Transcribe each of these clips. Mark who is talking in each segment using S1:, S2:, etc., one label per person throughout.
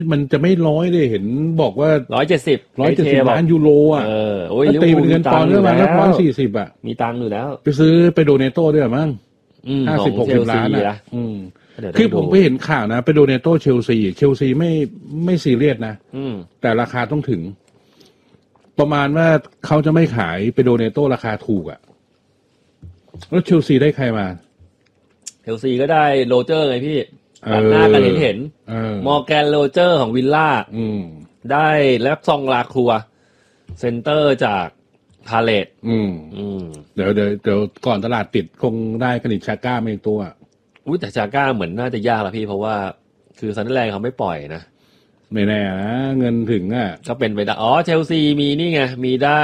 S1: มันจะไม่ร้อยเลยเห็นบอกว่า
S2: 170
S1: ล้านยูโรอ่ะ
S2: โอ้ย
S1: ตีเป็นเงินปอนด์ประมาณ140อ่ะ
S2: มีตังค์อยู่แล้ว
S1: ไปซื้อไปโดเนโต้ด้วยมั้ง50-60 ล้านอ่ะคือผมไปเห็นข่าวนะไปโดเนโต้เชลซีไม่ซีเรียสนะแต่ราคาต้องถึงประมาณว่าเขาจะไม่ขายไปโดเนโต้ราคาถูกอ่ะแล้วเชลซีได้ใครมา
S2: เชลซีก็ได้โรเจอร์ไงพี่ตัดหน้ากันเห็นมอร์แกนโรเจอร์ของวิลล่าได้แลปซองลาครัวเซนเตอร์จากพาเลต
S1: เดี๋ยวก่อนตลาดปิดคงได้กนิชชาก้ามาอีกตัว
S2: แต่ชาก้าเหมือนน่าจะยากละพี่เพราะว่าคือซันเดอร์แลนด์เขาไม่ปล่อยนะ
S1: ไม่แน่นะเงินถึงอ่ะ
S2: ก็เป็นไปได้เชลซีมีนี่ไงมีได้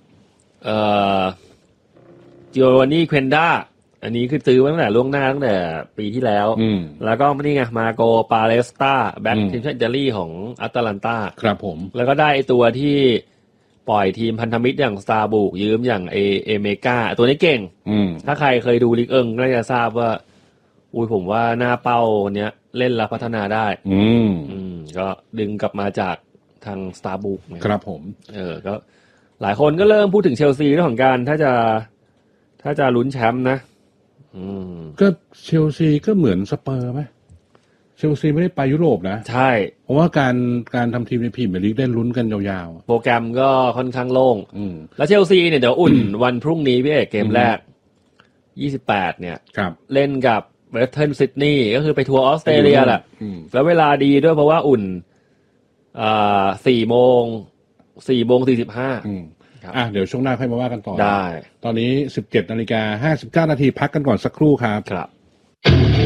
S2: จิโอวานนี่เควนด้าอันนี้คือซื้อมาตั้งแต่ล่วงหน้าตั้งแต่ปีที่แล้วแล้วก็นี่ไงมาโกปาเลสตาแบ็คทีมชาติอิตาลีของอัตแลนตา
S1: ครับผม
S2: แล้วก็ได้ตัวที่ปล่อยทีมพันธมิตรอย่างสตาร์บุกยืมอย่างเอเมกาตัวนี้เก่งถ้าใครเคยดูลีกก็น่าจะทราบว่าผมว่าหน้าเป้าคนนี้เล่นแล้วพัฒนาได้ก็ดึงกลับมาจากทางสตาร์บุก
S1: ครับผม
S2: ก็หลายคนก็เริ่มพูดถึงเชลซีเรื่องของการถ้าจะลุ้นแชมป์นะ
S1: ก็เชลซีก็เหมือนสเปอร์ไหมเชลซีไม่ได้ไปยุโรปนะ
S2: ใช่
S1: เพราะว่าการทำทีมในพรีเมียร์ลีกได้ลุ้นกันยาว
S2: ๆโปรแกรมก็ค่อนข้างโล่งแล้วเชลซีเนี่ยเดี๋ยวอุ่น วันพรุ่งนี้พี่เอกเกมแรก28เนี่ยเล่นกับเวสเทิร์นซิดนีย์ก็คือไปทัวร์ออสเตรเลียแหละแล้วเวลาดีด้วยเพราะว่าอุ่น4:45
S1: เดี๋ยวช่วงหน้าค่อยมาว่ากันต่อ
S2: ได้
S1: ตอนนี้ 17:59 น.พักกันก่อนสักครู่ครับ